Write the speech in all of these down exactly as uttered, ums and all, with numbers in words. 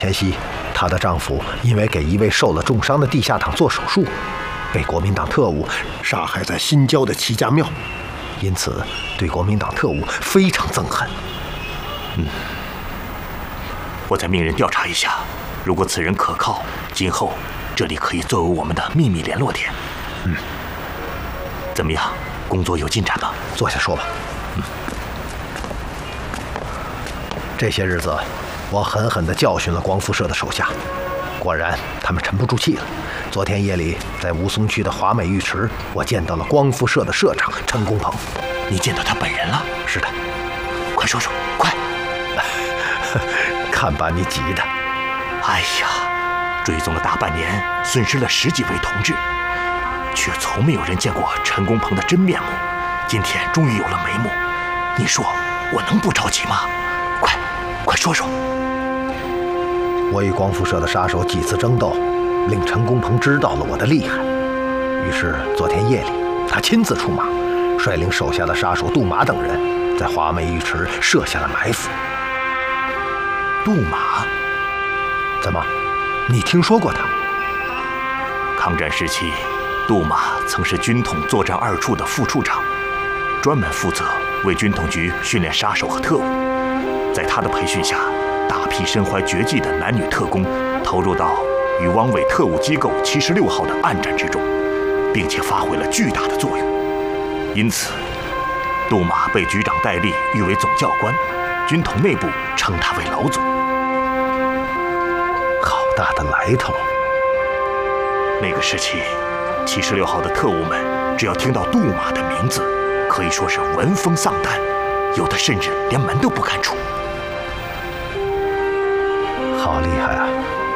前夕，她的丈夫因为给一位受了重伤的地下党做手术，被国民党特务杀害在新郊的齐家庙，因此对国民党特务非常憎恨。 嗯，我再命人调查一下，如果此人可靠，今后这里可以作为我们的秘密联络点。 嗯， 怎么样？工作有进展吗？ 坐下说吧。嗯，这些日子，我狠狠地教训了光复社的手下，果然他们沉不住气了。昨天夜里，在吴淞区的华美浴池，我见到了光复社的社长陈公鹏。 你见到他本人了？ 是的。 快说说，快！ 看把你急的。 哎呀，追踪了大半年，损失了十几位同志，却从没有人见过陈公鹏的真面目。今天终于有了眉目，你说我能不着急吗？快，快说说。 我与光复社的杀手几次争斗，令陈公鹏知道了我的厉害。于是昨天夜里，他亲自出马，率领手下的杀手杜马等人，在华美浴池设下了埋伏。 杜马？ 怎么，你听说过他？ 抗战时期，杜马曾是军统作战二处的副处长，专门负责为军统局训练杀手和特务。在他的培训下，大批身怀绝技的男女特工投入到与汪伪特务机构七十六号的暗战之中，并且发挥了巨大的作用。因此，杜马被局长戴笠誉为总教官，军统内部称他为老总。 好大的来头！ 那个时期，七十六号的特务们只要听到杜马的名字，可以说是闻风丧胆，有的甚至连门都不敢出。 好厉害啊！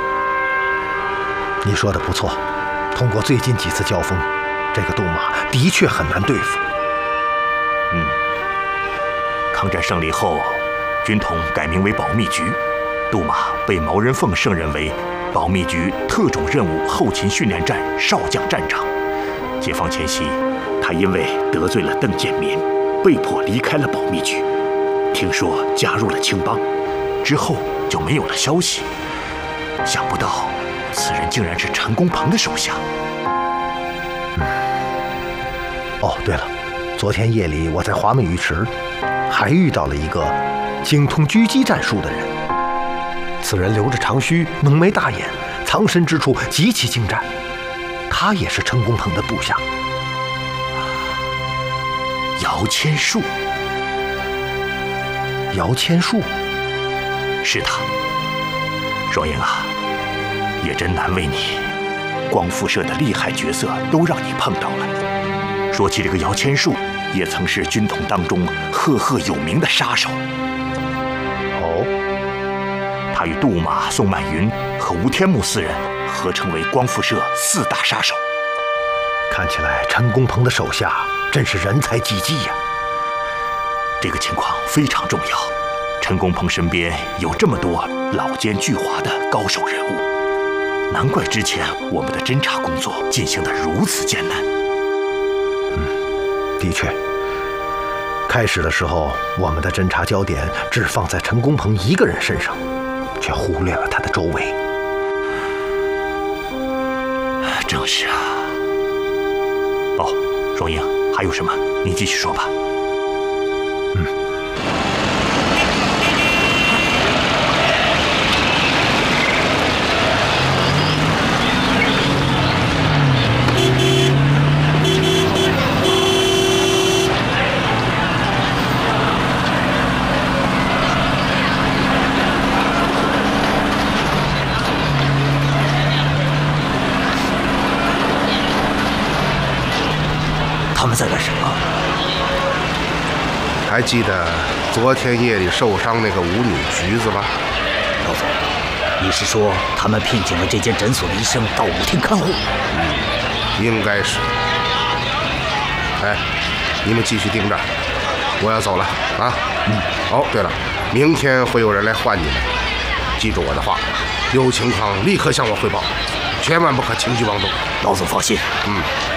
你说的不错，通过最近几次交锋，这个杜马的确很难对付。 嗯，抗战胜利后，军统改名为保密局，杜马被毛人凤升任为保密局特种任务后勤训练站少将站长。解放前夕，他因为得罪了邓建民，被迫离开了保密局，听说加入了青帮，之后就没有了消息。想不到，此人竟然是陈公鹏的手下。 嗯。哦，对了，昨天夜里我在华美浴池还遇到了一个精通狙击战术的人。此人留着长须，浓眉大眼，藏身之处极其精湛。他也是陈公鹏的部下。 姚千树。 姚千树， 是他。双英啊，也真难为你，光复社的厉害角色都让你碰到了。说起这个姚千树，也曾是军统当中赫赫有名的杀手。 哦， 他与杜马、宋满云和吴天木四人合称为光复社四大杀手。 看起来陈公鹏的手下真是人才济济呀。 这个情况非常重要，陈公鹏身边有这么多老奸巨猾的高手人物，难怪之前我们的侦查工作进行得如此艰难。 嗯，的确，开始的时候我们的侦查焦点只放在陈公鹏一个人身上，却忽略了他的周围。 正是啊。哦，双英，还有什么？你继续说吧。 嗯。 他们在干什么？ 还记得昨天夜里受伤那个舞女橘子吗？ 老总，你是说他们聘请了这间诊所的医生到舞厅看护？ 嗯，应该是。哎，你们继续盯着，我要走了啊。嗯。哦，对了，明天会有人来换你们，记住我的话，有情况立刻向我汇报，千万不可轻举妄动。 老总放心。 嗯。